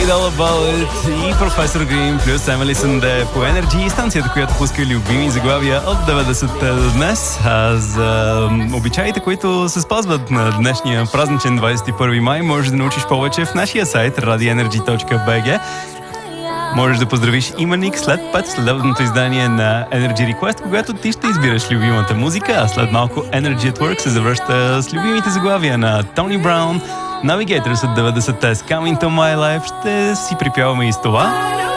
Dollar Bullet и Професор Грим плюс Emily Sandé по Energy, станцията, която пуска любими заглавия от 90-те до днес. За обичаите, които се спазват на днешния празничен 21 май, можеш да научиш повече в нашия сайт radioenergy.bg. Можеш да поздравиш Иманик след 5-следобедното издание на Energy Request, когато ти ще избираш любимата музика, а след малко Energy at Work се завръща с любимите заглавия на Тони Браун, Navigators от 90-те с Coming to My Life. Ще си припяваме и с това.